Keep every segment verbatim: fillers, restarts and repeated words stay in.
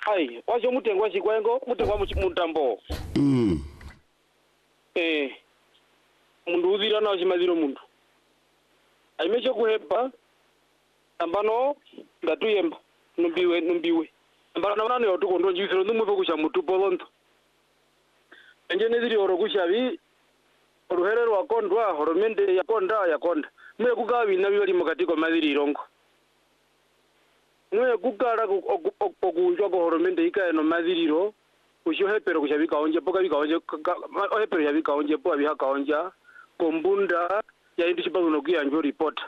ai wacho mutengwa chikwengo mutengwa mutambo mm eh mundu uzira na chimaziro mundu aimecho kuhepa ambano ngatuyemba numbiwe numbiwe ambano nane otukondo njisiro ndumwe kusha mutupo lonto enje neziri oro kushavi oruherero wakondwa horomende yakonda yakonda mwe kugawi na bibali mukatiko maziri irongo mwe kukala okunjwa ko horomende ikaye no maziriro kusho hepero kushabika onje poka bika onje hepero yabika onje po abihaka onja kombunda ya indi chibazo no kuyanjo report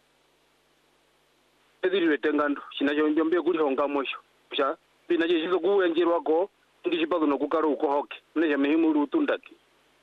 eziri wetengando chinacho njombe kuli honga mosho kusha bina je chizo kuwenjerwa ko ndi chibazo no kukaro uko hoke neja mehimu rutundaki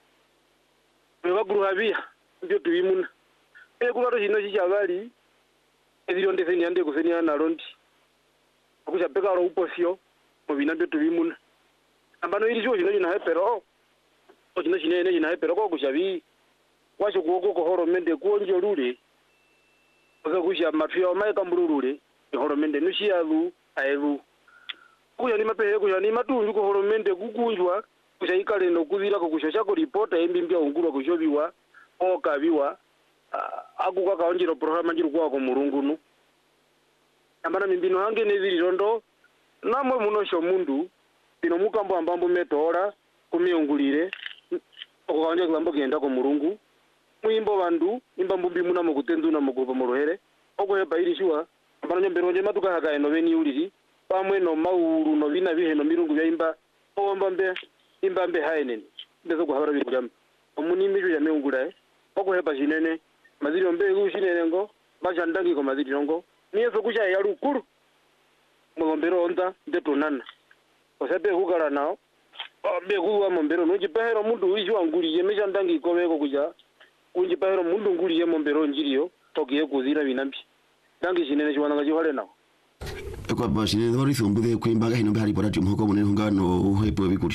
mwe guru habia ndio tuimuna e kukaro chino chichabali eziri onde seni ande kuseni ana rondi kusha peka ro uposio mubina ndio tuimuna ambano ili jo chino china hepero o chino chinene china hepero ko kushabi wacho kuoko ko horomende kuonjo rule oza kusha mafia mai kambururule horomende nushialu aelu kuya ni mapehe kuya ni matunju ko horomende kukunjwa kusha ikale no kuzira ko kusha chako report embimbia ungurwa kushobiwa okabiwa akuka kaonjiro programa njiru kwa ko murungunu ambana mimbino hange neziri rondo namwe munosho mundu bino mukambo ambambo metora kumiungulire okaonja kulambo genda ko murungu muimbo bandu imba mbumbi muna mukutenzu na mukupa murohere okwe bairishwa ambana nyomberonje matuka haka eno beni uliri pamwe no mauru no bina bihe no mirungu bya imba ombambe imba mbe haeneni ndezo kuhabara bikujam omunimi bya meungulae okwe bashinene maziri ombe kushinene ngo bashandangi ko maziri ngo niyeso kusha ya rukuru mugombero onda ndetonana osabe kugala nao be kuwa mombero no jipahero mundu wijwa nguli yemesha ndangi kobeko kuja unji pahero mundu nguli yemombero njiriyo tokiye kuzira binambi ndangi shinene chwana ngajihole nao kwa bashine ndori thumbude kwimbaga hino mbari porati mhoko munene ngano uhepo bikuri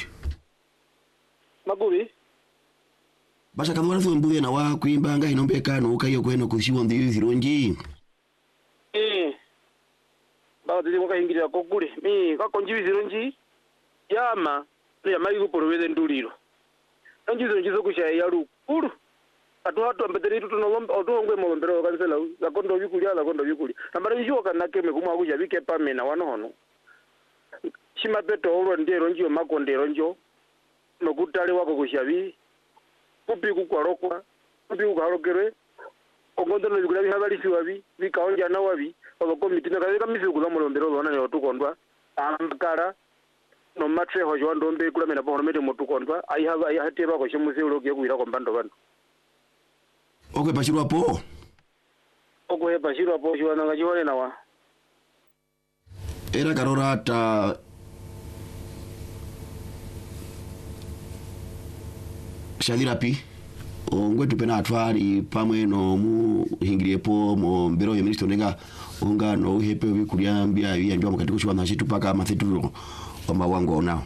magubi basha kamwana thumbude na wa kwimbanga hino mbeka no ukayo kweno kushiwa ndi zironji eh ba tidi ko kahingirira ko kule mi ka konji zironji yama ya mayigo porobede nduliro njizo njizo kusha ya rukuru atu hatu ambederi tu no lombe odongwe mo lombero kansela la kondo bikuli ala kondo bikuli ambara bijo kana keme kuma kuja bike pamena wano hono shima beto oro ndero njio makondero njo no kutale wako kushabi kupi kukwarokwa kupi kukarokere ogondo no bikula bihabali siwabi bikaonja na wabi obako mitina kaza misi kula mo lombero lona yo tukondwa amkara no matre hojo ndombe kula mena bono mede motukondwa ai hava ai hateba ko shemuse uloke kuira ko mbando bantu okwe bashirwa po okwe bashirwa po shwana ngajihole nawa era karorata shadirapi ongwetu pena atwari pamwe no mu hingiriepo mo mbero ya ministro nenga onga no hepe bikulyambia byanjwa mukati kushwana shitu paka mathituro oma wango nao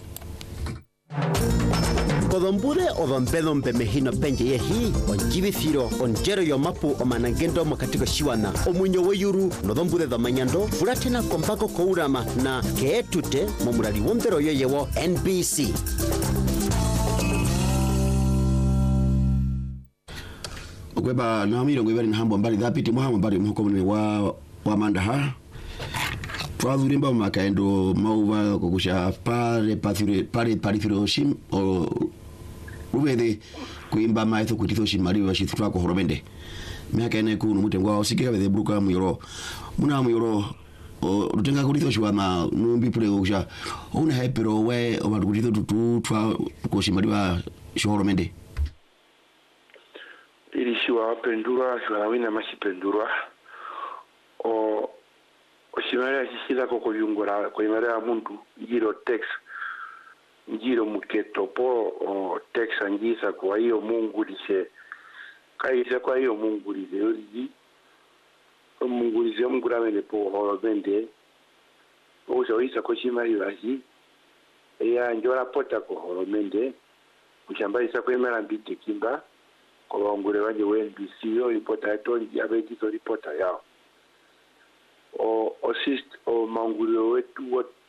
Kodombure o dombedo mpemehino benje yehi onjibithiro onjero yo mapu o manangendo makatiko shiwana omunyo weyuru no dombude domanyando furatena kompako kourama na keetute momurali wondero yoyewo N B C okweba na miro ngwebari nhambo mbali dhapiti muhambo mbali muhoko mune wa wa mandaha twazurimba makaendo mauva kokusha pare pathire pare parithiro shim o ubede kuimba maitho kutitho shimari wa shithwa ko horobende makaene kunu mutengwa osikeka bede bruka muyoro muna muyoro o rutenga kutitho shwana numbi pule kokusha una hepero we o kutitho tutu twa ko shimari wa shoromende ilishiwa pendura shwana wina mashipendura o oshimara shishila ko kuyungura ko imara muntu giro text ngiro muketo po o text angisa kwa hiyo Mungu lise kaisa kwa hiyo Mungu lise yori Mungu lise mungurame po horobende o joisa ko shimari waji ya njora pota ko horobende kushamba isa ko imara mbite kimba ko wangure waje we N B C yo ripota tonji abeti to ripota yao o assist o mangulio wetu